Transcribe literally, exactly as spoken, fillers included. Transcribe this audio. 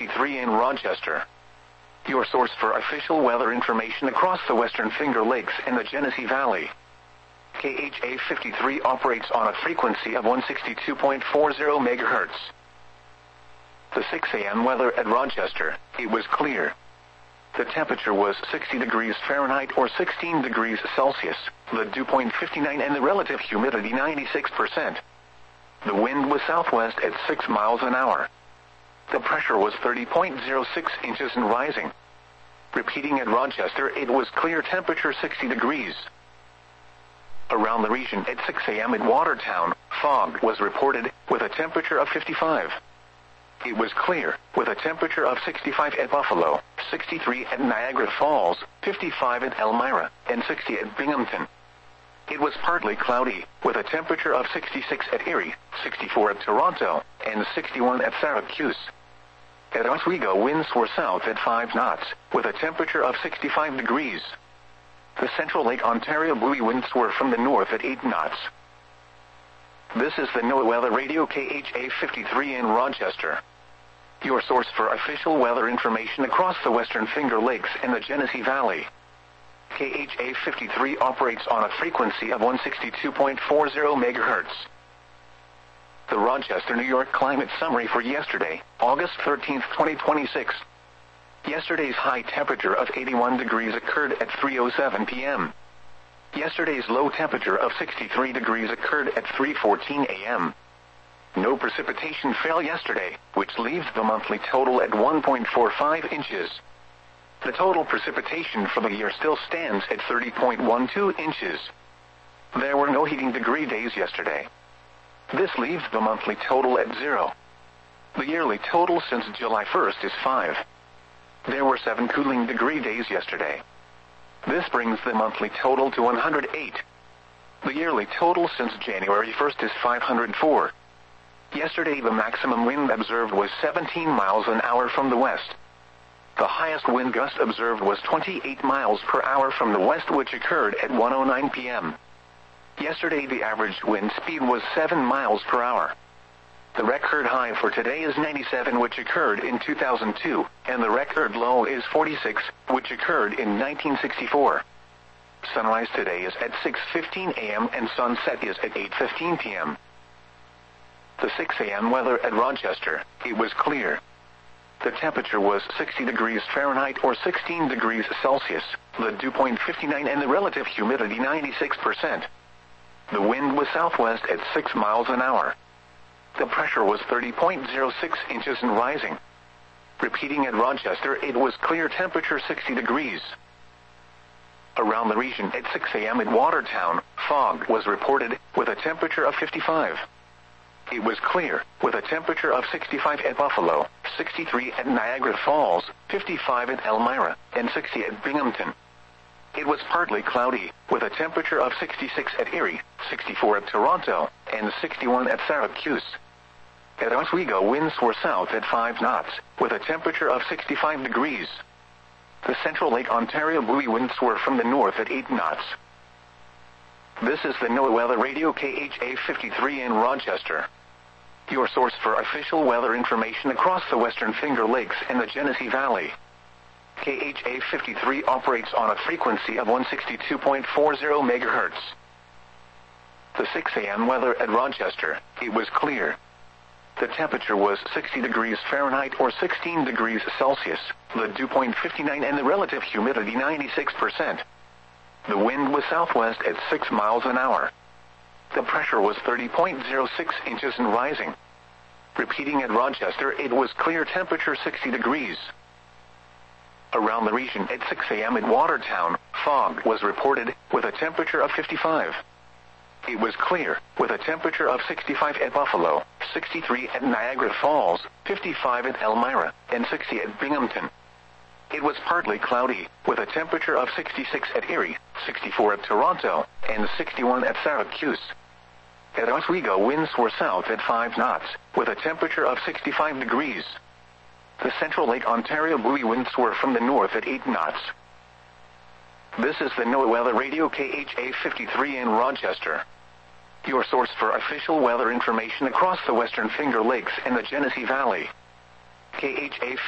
fifty-three in Rochester. Your source for official weather information across the Western Finger Lakes and the Genesee Valley. K H A fifty-three operates on a frequency of one sixty-two point four zero megahertz. The six a m weather at Rochester, it was clear. The temperature was sixty degrees Fahrenheit or sixteen degrees Celsius, the dew point fifty-nine and the relative humidity ninety-six percent. The wind was southwest at six miles an hour. The pressure was thirty point zero six inches and rising. Repeating at Rochester, it was clear, temperature sixty degrees. Around the region at six a m in Watertown, fog was reported, with a temperature of fifty-five. It was clear, with a temperature of sixty-five at Buffalo, sixty-three at Niagara Falls, fifty-five at Elmira, and sixty at Binghamton. It was partly cloudy, with a temperature of sixty-six at Erie, sixty-four at Toronto, and sixty-one at Syracuse. At Oswego, winds were south at five knots, with a temperature of sixty-five degrees. The Central Lake Ontario buoy winds were from the north at eight knots. This is the NOAA Weather Radio K H A fifty-three in Rochester. Your source for official weather information across the Western Finger Lakes and the Genesee Valley. K H A fifty-three operates on a frequency of one sixty-two point four zero megahertz. The Rochester, New York climate summary for yesterday, August thirteenth, twenty twenty-six. Yesterday's high temperature of eighty-one degrees occurred at three oh seven p m Yesterday's low temperature of sixty-three degrees occurred at three fourteen a m No precipitation fell yesterday, which leaves the monthly total at one point four five inches. The total precipitation for the year still stands at thirty point one two inches. There were no heating degree days yesterday. This leaves the monthly total at zero. The yearly total since July first is five. There were seven cooling degree days yesterday. This brings the monthly total to one hundred eight. The yearly total since January first is five hundred four. Yesterday the maximum wind observed was seventeen miles an hour from the west. The highest wind gust observed was twenty-eight miles per hour from the west, which occurred at one oh nine p m Yesterday the average wind speed was seven miles per hour. The record high for today is ninety-seven, which occurred in two thousand two, and the record low is forty-six, which occurred in nineteen sixty-four. Sunrise today is at six fifteen a m and sunset is at eight fifteen p m The six a m weather at Rochester, it was clear. The temperature was sixty degrees Fahrenheit or sixteen degrees Celsius, the dew point fifty-nine and the relative humidity ninety-six percent. The wind was southwest at six miles an hour. The pressure was thirty point zero six inches and rising. Repeating at Rochester, it was clear, temperature sixty degrees. Around the region at six a m in Watertown, fog was reported, with a temperature of fifty-five. It was clear, with a temperature of sixty-five at Buffalo, sixty-three at Niagara Falls, fifty-five at Elmira, and sixty at Binghamton. It was partly cloudy, with a temperature of sixty-six at Erie, sixty-four at Toronto, and sixty-one at Syracuse. At Oswego, winds were south at five knots, with a temperature of sixty-five degrees. The Central Lake Ontario buoy winds were from the north at eight knots. This is the NOAA Weather Radio K H A fifty-three in Rochester. Your source for official weather information across the Western Finger Lakes and the Genesee Valley. K H A fifty-three operates on a frequency of one sixty-two point four zero megahertz. The six a m weather at Rochester, it was clear. The temperature was sixty degrees Fahrenheit or sixteen degrees Celsius, the dew point fifty-nine and the relative humidity ninety-six percent. The wind was southwest at six miles an hour. The pressure was thirty point zero six inches and rising. Repeating at Rochester, it was clear, temperature sixty degrees. Around the region at six a m in Watertown, fog was reported, with a temperature of fifty-five. It was clear, with a temperature of sixty-five at Buffalo, sixty-three at Niagara Falls, fifty-five at Elmira, and sixty at Binghamton. It was partly cloudy, with a temperature of sixty-six at Erie, sixty-four at Toronto, and sixty-one at Syracuse. At Oswego, winds were south at five knots, with a temperature of sixty-five degrees. The Central Lake Ontario buoy winds were from the north at eight knots. This is the NOAA Weather Radio K H A fifty-three in Rochester. Your source for official weather information across the Western Finger Lakes and the Genesee Valley. K H A